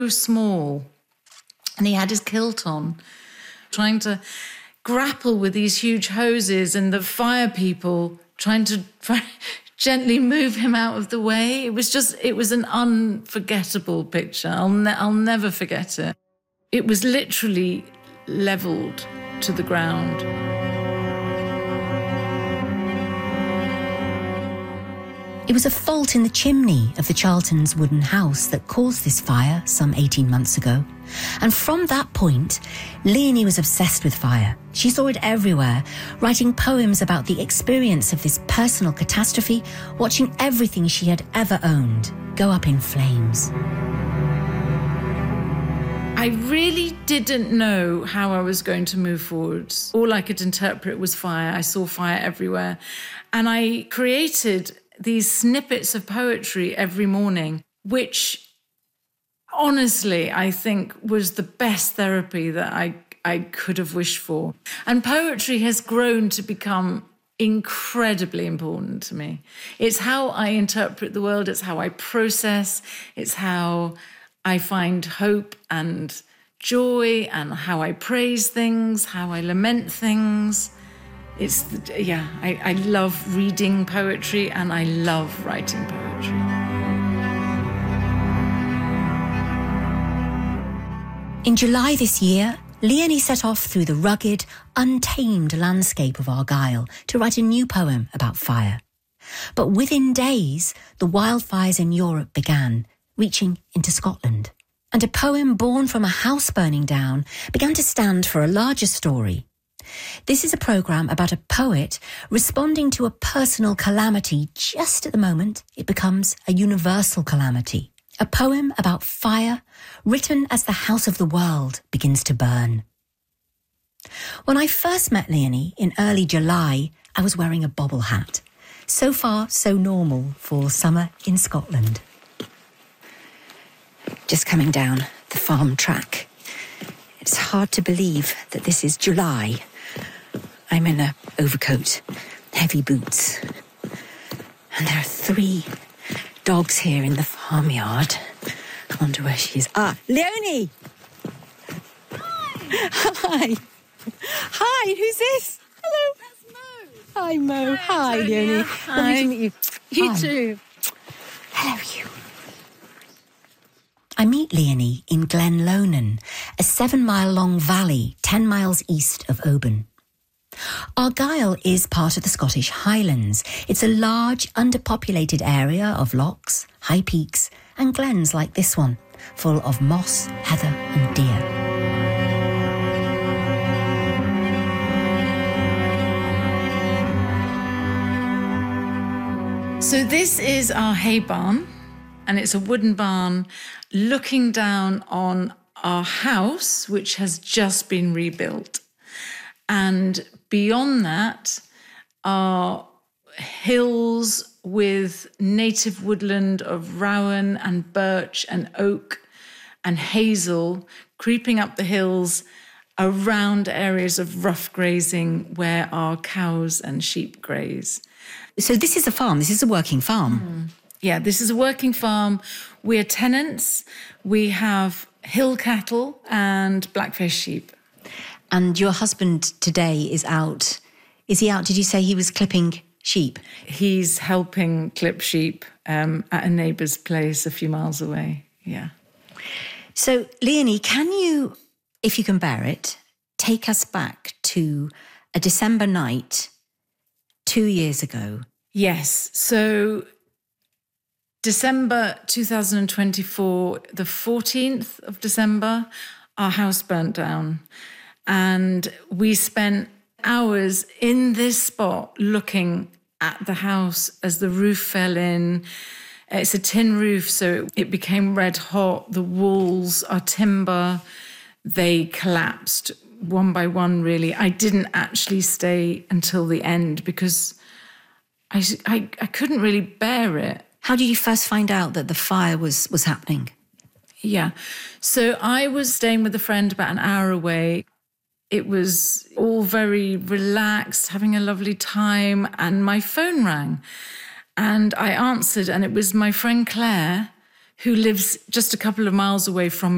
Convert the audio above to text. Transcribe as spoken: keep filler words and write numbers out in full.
was small and he had his kilt on, trying to grapple with these huge hoses and the fire people trying to try, gently move him out of the way. It was just, it was an unforgettable picture. I'll, ne- I'll never forget it. It was literally levelled to the ground. It was a fault in the chimney of the Charltons' wooden house that caused this fire some eighteen months ago. And from that point, Leonie was obsessed with fire. She saw it everywhere, writing poems about the experience of this personal catastrophe, watching everything she had ever owned go up in flames. I really didn't know how I was going to move forward. All I could interpret was fire. I saw fire everywhere. And I created these snippets of poetry every morning, which honestly, I think was the best therapy that I, I could have wished for. And poetry has grown to become incredibly important to me. It's how I interpret the world. It's how I process. It's how I find hope and joy, and how I praise things, how I lament things. It's, the, yeah, I, I love reading poetry and I love writing poetry. In July this year, Leonie set off through the rugged, untamed landscape of Argyll to write a new poem about fire. But within days, the wildfires in Europe began, reaching into Scotland. And a poem born from a house burning down began to stand for a larger story. This is a programme about a poet responding to a personal calamity. Just at the moment, it becomes a universal calamity. A poem about fire, written as the house of the world begins to burn. When I first met Leonie in early July, I was wearing a bobble hat. So far, so normal for summer in Scotland. Just coming down the farm track. It's hard to believe that this is July. I'm in a overcoat, heavy boots. And there are three dogs here in the farmyard. I wonder where she is. Ah, Leonie! Hi! Hi! Hi, who's this? Hello. That's Mo. Hi, Mo. Hi, Hi, Antonia. Leonie. Hi. Lovely to meet you. You Hi. too. Hello, you. I meet Leonie in Glenlownan, a seven-mile-long valley ten miles east of Oban. Argyll is part of the Scottish Highlands. It's a large, underpopulated area of lochs, high peaks and glens like this one, full of moss, heather and deer. So this is our hay barn, and it's a wooden barn looking down on our house, which has just been rebuilt. And beyond that are hills with native woodland of rowan and birch and oak and hazel creeping up the hills around areas of rough grazing where our cows and sheep graze. So this is a farm, this is a working farm. Mm. Yeah, this is a working farm. We're tenants. We have hill cattle and blackfish sheep. And your husband today is out, is he out, did you say he was clipping sheep? He's helping clip sheep um, at a neighbour's place a few miles away, yeah. So, Leonie, can you, if you can bear it, take us back to a December night two years ago? Yes, so December two thousand twenty-four, the fourteenth of December, our house burnt down. And we spent hours in this spot looking at the house as the roof fell in. It's a tin roof, so it became red hot. The walls are timber. They collapsed one by one, really. I didn't actually stay until the end because I, I, I couldn't really bear it. How did you first find out that the fire was, was happening? Yeah. So I was staying with a friend about an hour away. It was all very relaxed, having a lovely time, and my phone rang. And I answered, and it was my friend Claire, who lives just a couple of miles away from me.